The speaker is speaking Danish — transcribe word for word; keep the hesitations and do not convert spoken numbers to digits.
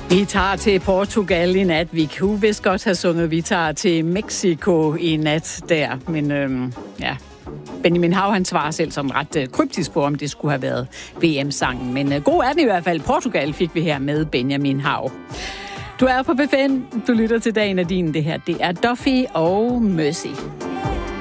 Vi tager til Portugal i nat. Vi kunne vist godt have sunget, vi tager til Mexico i nat der. Men øhm, ja, Benjamin Hav, han svarer selv sådan ret øh, kryptisk på, om det skulle have været V M-sangen. Men øh, god er den i hvert fald. Portugal fik vi her med Benjamin Hav. Du er på B F M. Du lytter til Dagen af din. Det her, det er Duffy og Mercy.